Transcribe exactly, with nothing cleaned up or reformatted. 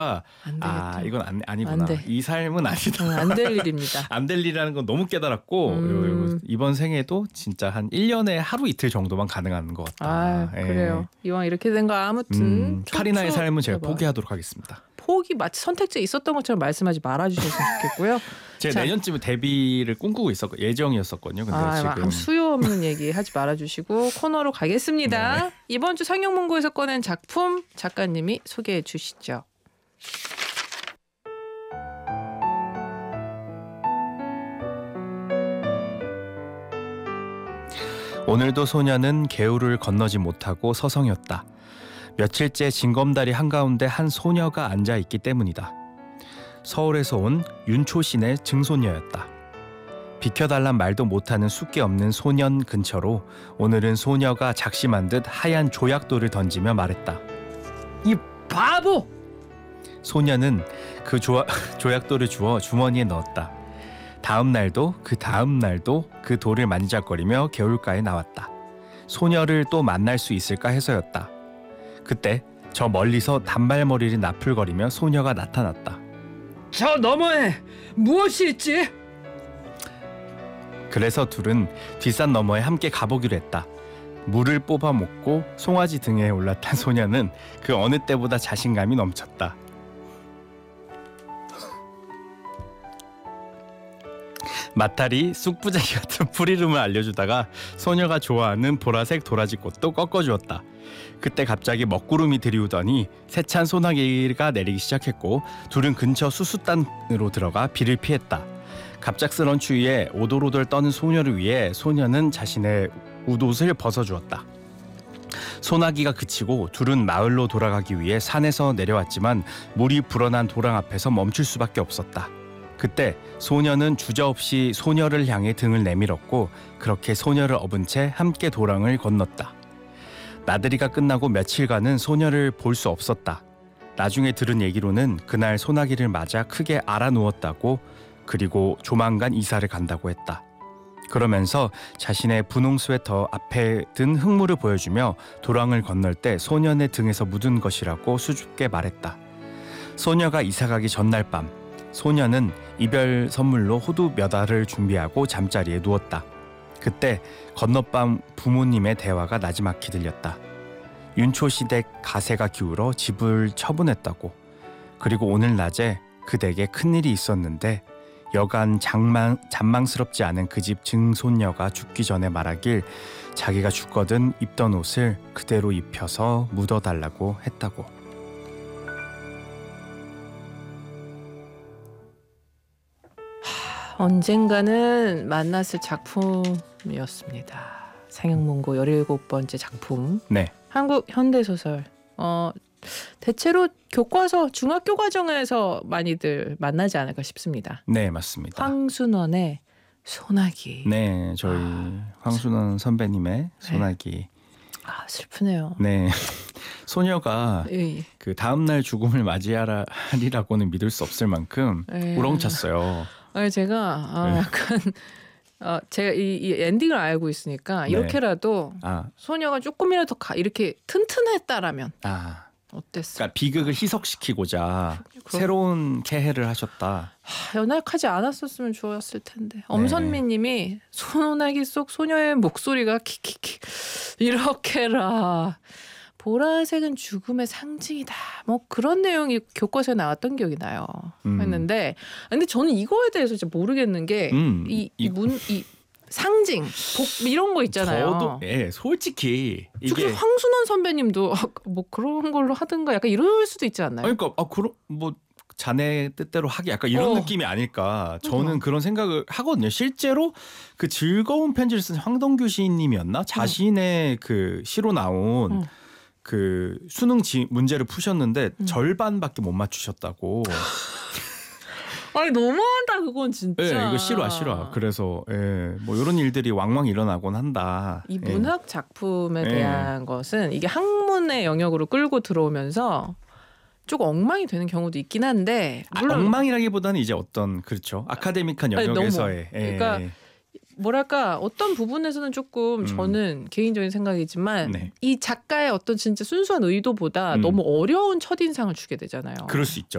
아, 안 되겠다. 아 이건 안, 아니구나. 안 돼. 이 삶은 아니다. 안 될 일입니다. 안 될 일이라는 건 너무 깨달았고 음. 이번 생에도 진짜 한 일 년에 하루 이틀 정도만 가능한 것 같다. 아 예. 그래요. 이왕 이렇게 된 거 아무튼 음, 카리나의 촉촉- 삶은 제가 해봐. 포기하도록 하겠습니다. 포기 마치 선택지에 있었던 것처럼 말씀하지 말아주셨으면 좋겠고요. 제가 자. 내년쯤에 데뷔를 꿈꾸고 있었고 예정이었었거든요. 근데 아, 지금 아무 수요 없는 얘기 하지 말아주시고 코너로 가겠습니다. 네. 이번 주 상영문고에서 꺼낸 작품 작가님이 소개해 주시죠. 오늘도 소녀는 개울을 건너지 못하고 서성였다. 며칠째 징검다리 한가운데 한 소녀가 앉아있기 때문이다. 서울에서 온 윤초신의 증손녀였다. 비켜달란 말도 못하는 숫기 없는 소년 근처로 오늘은 소녀가 작심한 듯 하얀 조약돌을 던지며 말했다. 이 바보! 소녀는 그 조아, 조약돌을 주워 주머니에 넣었다. 다음 날도 그 다음 날도 그 돌을 만지작거리며 개울가에 나왔다. 소녀를 또 만날 수 있을까 해서였다. 그때 저 멀리서 단발머리를 나풀거리며 소녀가 나타났다. 저 너머에 무엇이 있지? 그래서 둘은 뒷산 너머에 함께 가보기로 했다. 물을 뽑아 먹고 송아지 등에 올라탄 소녀는 그 어느 때보다 자신감이 넘쳤다. 마탈이 쑥부자기 같은 풀이름을 알려주다가 소녀가 좋아하는 보라색 도라지꽃도 꺾어주었다. 그때 갑자기 먹구름이 들이우더니 세찬 소나기가 내리기 시작했고 둘은 근처 수수단으로 들어가 비를 피했다. 갑작스런 추위에 오돌오돌 떠는 소녀를 위해 소녀는 자신의 웃옷을 벗어주었다. 소나기가 그치고 둘은 마을로 돌아가기 위해 산에서 내려왔지만 물이 불어난 도랑 앞에서 멈출 수밖에 없었다. 그때 소녀는 주저없이 소녀를 향해 등을 내밀었고 그렇게 소녀를 업은 채 함께 도랑을 건넜다. 나들이가 끝나고 며칠간은 소녀를 볼 수 없었다. 나중에 들은 얘기로는 그날 소나기를 맞아 크게 알아누웠다고 그리고 조만간 이사를 간다고 했다. 그러면서 자신의 분홍 스웨터 앞에 든 흙물을 보여주며 도랑을 건널 때 소년의 등에서 묻은 것이라고 수줍게 말했다. 소녀가 이사가기 전날 밤 소녀는 이별 선물로 호두 몇 알을 준비하고 잠자리에 누웠다. 그때 건너밤 부모님의 대화가 나지막히 들렸다. 윤초시댁 가세가 기울어 집을 처분했다고. 그리고 오늘 낮에 그 댁에 큰일이 있었는데 여간 장망, 잔망스럽지 않은 그 집 증손녀가 죽기 전에 말하길 자기가 죽거든 입던 옷을 그대로 입혀서 묻어달라고 했다고. 언젠가는 만났을 작품이었습니다. 상영문고 열일곱 번째 작품. 네. 한국 현대소설. 어, 대체로 교과서 중학교 과정에서 많이들 만나지 않을까 싶습니다. 네, 맞습니다. 황순원의 소나기. 네, 저희 아, 황순원 선배님의 소나기. 아 슬프네요. 네. 소녀가 예. 그 다음 날 죽음을 맞이하리라고는 믿을 수 없을 만큼 예. 우렁찼어요. 아니 제가 아, 네. 약간 어, 제가 이, 이 엔딩을 알고 있으니까 네. 이렇게라도 아, 소녀가 조금이라도 가, 이렇게 튼튼했다라면 아. 어땠어? 그러니까 비극을 희석시키고자 그럼- 새로운 캐해를 하셨다. 하, 연약하지 않았었으면 좋았을 텐데. 엄선미님이 소나기 속 소녀의 목소리가 키키키 이렇게라. 보라색은 죽음의 상징이다. 뭐 그런 내용이 교과서에 나왔던 기억이 나요. 음. 했는데 근데 저는 이거에 대해서 진짜 모르겠는 게 음, 이 이- 문 이 상징, 복 이런 거 있잖아요. 저도 예, 솔직히 특히 이게 황순원 선배님도 아, 뭐 그런 걸로 하든가 약간 이럴 수도 있지 않나요? 아니, 그러니까 아 그런 뭐 자네 뜻대로 하기 약간 이런 어. 느낌이 아닐까. 저는 그죠. 그런 생각을 하거든요. 실제로 그 즐거운 편지를 쓴 황동규 시인님이었나? 자신의 그 시로 나온 어. 그 수능 지, 문제를 푸셨는데 음. 절반밖에 못 맞추셨다고. 아니 너무한다 그건 진짜. 예, 이거 싫어 싫어. 그래서 예, 뭐 이런 일들이 왕왕 일어나곤 한다. 이 예. 문학 작품에 예. 대한 것은 이게 학문의 영역으로 끌고 들어오면서 조금 엉망이 되는 경우도 있긴 한데 아, 물론 엉망이라기보다는 이제 어떤 그렇죠 아카데믹한 아니, 너무. 영역에서의 예. 그러니까 뭐랄까 어떤 부분에서는 조금 음. 저는 개인적인 생각이지만 네. 이 작가의 어떤 진짜 순수한 의도보다 음. 너무 어려운 첫인상을 주게 되잖아요. 그럴 수 있죠.